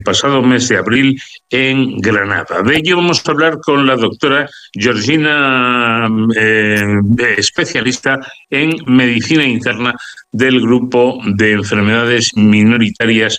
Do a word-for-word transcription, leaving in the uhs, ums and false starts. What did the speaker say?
pasado mes de abril en Granada. De ello vamos a hablar con la doctora Georgina, eh, especialista en medicina interna del grupo de enfermedades minoritarias